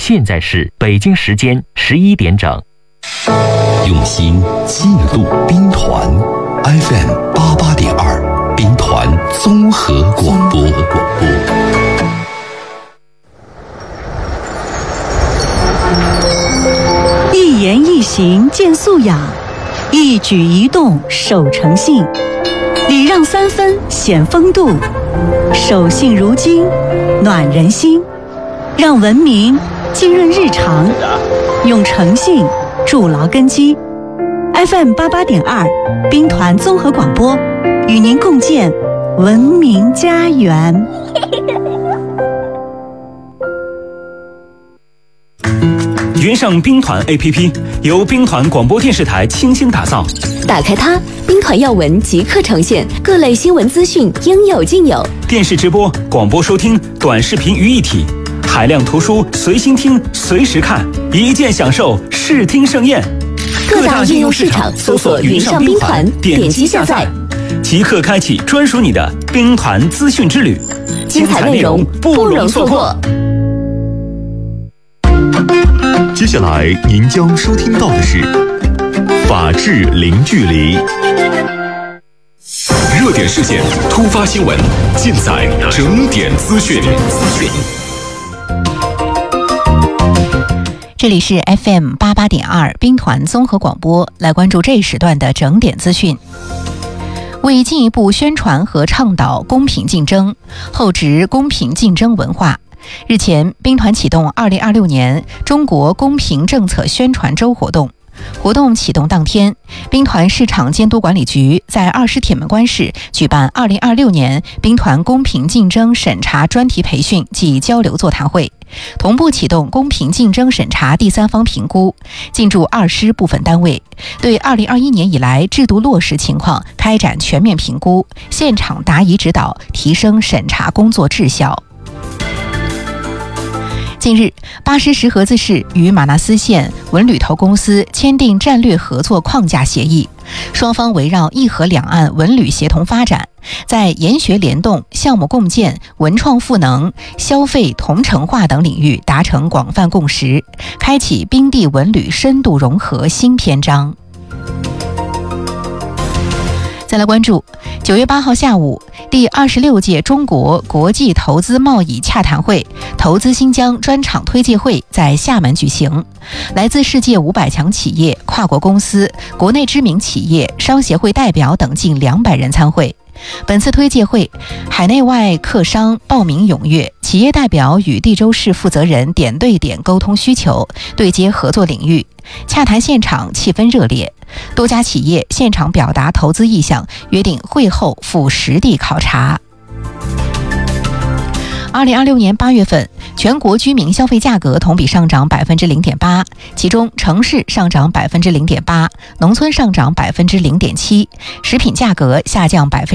现在是北京时间11点整。 用心记录兵团 FM88.2兵团综合广播。 一言一行见素养，一举一动守诚信，礼让3分显风度，守信如金暖人心，让文明浸润日常，用诚信筑牢根基。FM88.2兵团综合广播，与您共建文明家园。 云上兵团 APP 由兵团广播电视台倾心打造， 打开它，兵团要闻即刻呈现，各类新闻资讯应有尽有， 电视直播、广播收听、短视频于一体，海量图书随心听随时看，一键享受视听盛宴。 各大应用市场搜索云上兵团，点击下载， 即刻开启专属你的兵团资讯之旅， 精彩内容不容错过。 接下来您将收听到的是法治零距离，热点事件、突发新闻尽在整点资讯。 这里是 FM88.2兵团综合广播，来关注这一时段的整点资讯。为进一步宣传和倡导公平竞争，厚植公平竞争文化，日前，兵团启动2026年中国公平政策宣传周活动。活动启动当天，兵团市场监督管理局在20铁门关室举办2026年兵团公平竞争审查专题培训暨交流座谈会，同步启动公平竞争审查第三方评估，进驻2师部分单位，对2021年以来制度落实情况开展全面评估，现场答疑指导，提升审查工作质效。近日，巴师石河子市与马纳斯县文旅投公司签订战略合作框架协议，双方围绕义和两岸文旅协同发展，在研学联动、项目共建、文创赋能、消费同城化等领域达成广泛共识，开启兵地文旅深度融合新篇章。再来关注9月8号下午，第26届中国国际投资贸易洽谈会投资新疆专场推介会在厦门举行，来自世界500强企业、跨国公司、国内知名企业、商协会代表等近200人参会。本次推介会，海内外客商报名踊跃，企业代表与地州市负责人点对点沟通需求，对接合作领域。洽谈现场气氛热烈，多家企业现场表达投资意向，约定会后赴实地考察。2026年8月份，全国居民消费价格同比上涨 0.8%， 其中城市上涨 0.8%， 农村上涨 0.7%， 食品价格下降